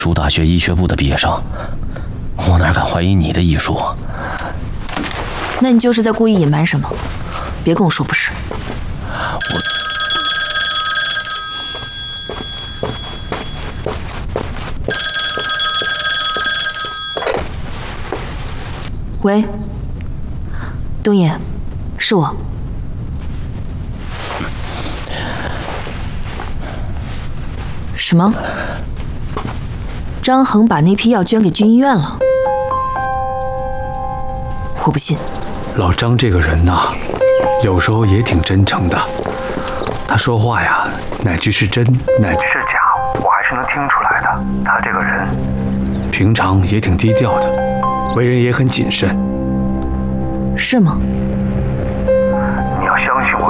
朱大学医学部的毕业生，我哪敢怀疑你的医术？ 那你就是在故意隐瞒什么？别跟我说不是。喂，东野，是我。什么？张恒把那批药捐给军医院了？我不信。 老张这个人呐，有时候也挺真诚的。他说话呀，哪句是真，哪句是假，我还是能听出来的。他这个人，平常也挺低调的，为人也很谨慎。 是吗？ 你要相信我